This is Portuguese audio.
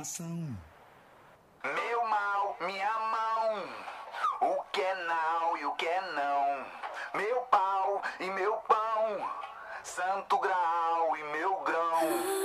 Meu mal, minha mão, o que é não e o que é não. Meu pau e meu pão, santo grau e meu grão.